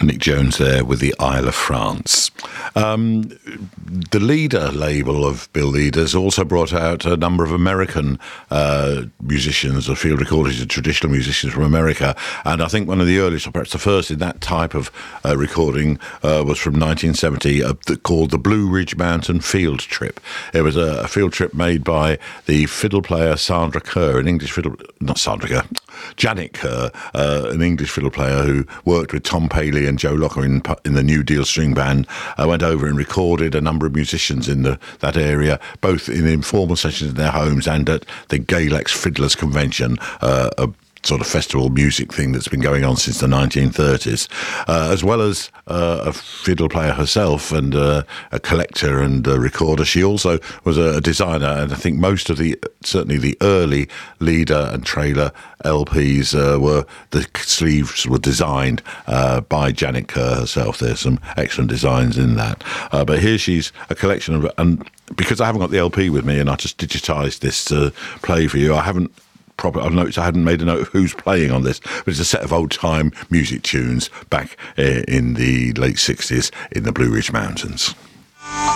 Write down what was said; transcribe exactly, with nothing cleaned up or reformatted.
Nick Jones there with the Isle of France. Um, the Leader label of Bill Leaders also brought out a number of American uh, musicians, or field recorders, and traditional musicians from America. And I think one of the earliest, or perhaps the first in that type of uh, recording, uh, was from nineteen seventy, uh, called the Blue Ridge Mountain Field Trip. It was a, a field trip made by the fiddle player Sandra Kerr, an English fiddle, not Sandra Kerr, Janet Kerr, uh, an English fiddle player who worked with Tom Paley and Joe Locker in, in the New Deal String Band, uh, went over and recorded a number of musicians in the, that area, both in informal sessions in their homes and at the Galex Fiddlers Convention, uh, a sort of festival music thing that's been going on since the nineteen thirties, uh, as well as uh, a fiddle player herself and uh, a collector and a recorder. She also was a designer, and I think most of the, certainly the early Leader and Trailer L Ps uh, were, the sleeves were designed uh, by Janet Kerr herself. There's some excellent designs in that. Uh, but here she's a collection of, and because I haven't got the L P with me and I just digitised this to play for you, I haven't Proper, I've noticed I hadn't made a note of who's playing on this, but it's a set of old-time music tunes back uh, in the late sixties in the Blue Ridge Mountains.